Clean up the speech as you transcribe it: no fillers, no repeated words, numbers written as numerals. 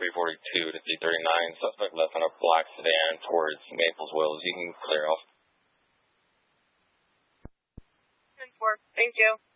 342 to 339. Suspect left on a black sedan towards Maples Wills. You can clear off. 10-4. Thank you.